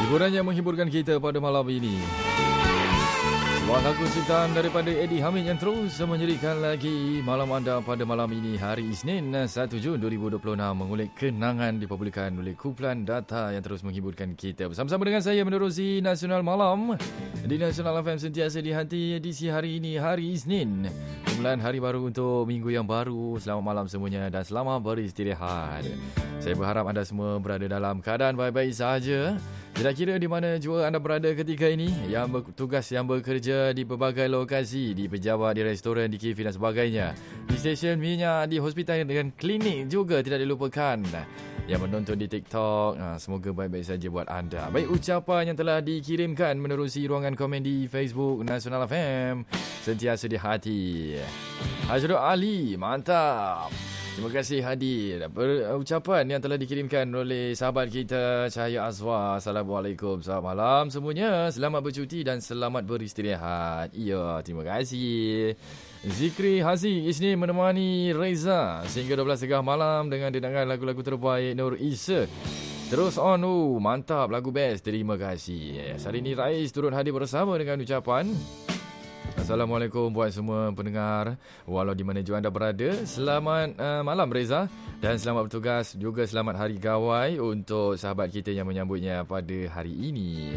Hiburan yang menghiburkan kita pada malam ini. Sebuah lagu ciptaan daripada Eddie Hamid yang terus menyerikan lagi malam anda pada malam ini, hari Isnin 1 Jun 2026, mengulik kenangan dipublikkan oleh kumpulan data yang terus menghiburkan kita. Bersama-sama dengan saya menerusi Nasional Malam di Nasional FM sentiasa di hati edisi hari ini, hari Isnin. Permulaan hari baru untuk minggu yang baru. Selamat malam semuanya dan selamat beristirahat. Saya berharap anda semua berada dalam keadaan baik-baik sahaja. Tidak kira di mana jua anda berada ketika ini, yang bertugas, yang bekerja di pelbagai lokasi, di pejabat, di restoran, di kafe dan sebagainya, di stesen minyak, di hospital dan klinik juga tidak dilupakan, yang menonton di TikTok. Semoga baik-baik saja buat anda. Baik, ucapan yang telah dikirimkan menerusi ruangan komen di Facebook Nasional FM sentiasa di hati. Hajrul Ali, mantap. Terima kasih hadir. Ucapan yang telah dikirimkan oleh sahabat kita Cahaya Azwar. Assalamualaikum, selamat malam semuanya. Selamat bercuti dan selamat beristirahat. Ya, terima kasih. Zikri Haziq Isnin menemani Reza sehingga 12.30 malam dengan dendangan lagu-lagu terbaik Nur Isa. Terus on, mantap, lagu best. Terima kasih. Hari ini Rais turut hadir bersama dengan ucapan Assalamualaikum buat semua pendengar, walau di mana jua anda berada. Selamat malam Reza, dan selamat bertugas, juga selamat hari Gawai untuk sahabat kita yang menyambutnya pada hari ini.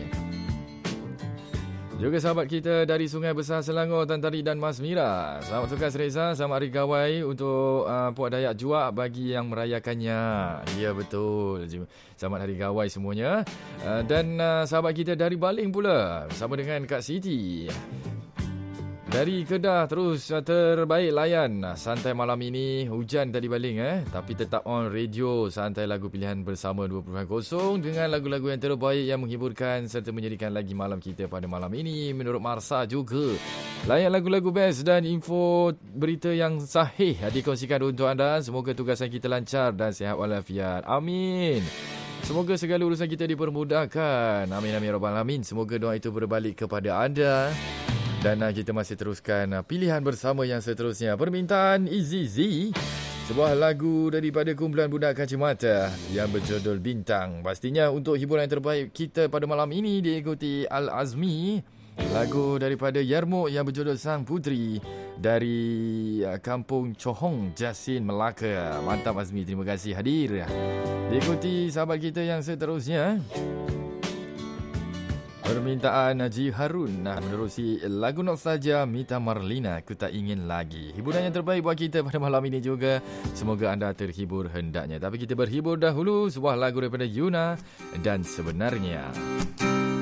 Juga sahabat kita dari Sungai Besar Selangor, Tan Tari dan Mas Mira. Selamat bertugas Reza, selamat hari Gawai untuk Puak Dayak Juak bagi yang merayakannya. Ya, betul. Selamat hari Gawai semuanya. Dan sahabat kita dari Baling pula, bersama dengan Kak Siti. Dari Kedah terus terbaik layan santai malam ini. Hujan tadi baling tapi tetap on radio santai lagu pilihan bersama 20.0 dengan lagu-lagu yang terbaik yang menghiburkan serta menjadikan lagi malam kita pada malam ini. Menurut Marsa juga, layan lagu-lagu best dan info berita yang sahih dikongsikan untuk anda. Semoga tugasan kita lancar dan sihat walafiat. Amin. Semoga segala urusan kita dipermudahkan. Amin amin rabbal alamin. Semoga doa itu berbalik kepada anda. Dan kita masih teruskan pilihan bersama yang seterusnya. Permintaan Easy Z, sebuah lagu daripada kumpulan Budak Kacamata yang berjudul Bintang. Pastinya untuk hiburan yang terbaik kita pada malam ini diikuti Al-Azmi, lagu daripada Yarmuk yang berjudul Sang Putri dari Kampung Johong, Jasin, Melaka. Mantap Azmi, terima kasih hadir. Diikuti sahabat kita yang seterusnya. Permintaan Najib Harun menerusi lagu Nostalgia Mita Marlina, Ku Tak Ingin Lagi. Hiburan yang terbaik buat kita pada malam ini juga. Semoga anda terhibur hendaknya. Tapi kita berhibur dahulu, sebuah lagu daripada Yuna dan Sebenarnya.